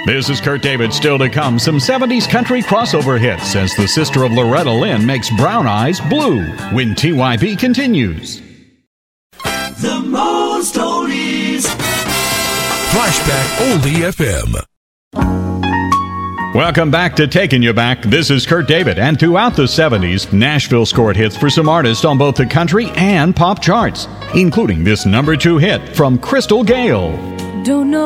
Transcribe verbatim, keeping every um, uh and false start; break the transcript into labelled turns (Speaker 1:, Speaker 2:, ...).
Speaker 1: This is Kurt David. Still to come, some seventies country crossover hits as the sister of Loretta Lynn makes Brown Eyes blue when T Y B continues.
Speaker 2: The most oldies.
Speaker 3: Flashback Oldie F M.
Speaker 1: Welcome back to Taking You Back. This is Kurt David. And throughout the seventies, Nashville scored hits for some artists on both the country and pop charts, including this number two hit from Crystal Gayle.
Speaker 4: Don't know